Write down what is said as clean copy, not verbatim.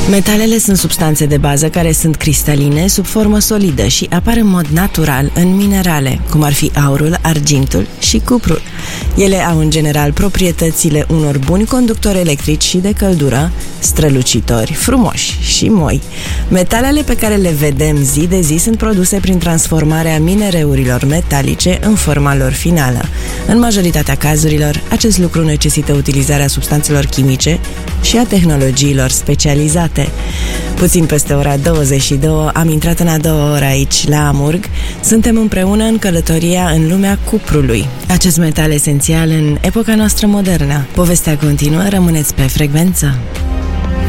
Metalele sunt substanțe de bază care sunt cristaline sub formă solidă și apar în mod natural în minerale, cum ar fi aurul, argintul și cuprul. Ele au în general proprietățile unor buni conductori electrici și de căldură, strălucitori, frumoși și moi. Metalele pe care le vedem zi de zi sunt produse prin transformarea minereurilor metalice în forma lor finală. În majoritatea cazurilor, acest lucru necesită utilizarea substanțelor chimice și a tehnologiilor specializate. Puțin peste ora 22 am intrat în a doua oră aici, la Amurg. Suntem împreună în călătoria în lumea cuprului, acest metal esențial în epoca noastră modernă. Povestea continuă, rămâneți pe frecvență.